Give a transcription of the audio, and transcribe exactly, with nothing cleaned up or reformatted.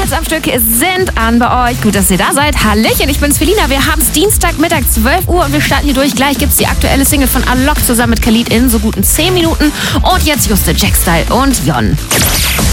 Hits am Stück sind an bei euch. Gut, dass ihr da seid. Hallöchen, ich bin's Felina. Wir haben's Dienstagmittag, zwölf Uhr und wir starten hier durch. Gleich gibt's die aktuelle Single von Alok zusammen mit Khalid in so guten zehn Minuten. Und jetzt Juste, Jack Style und Jon.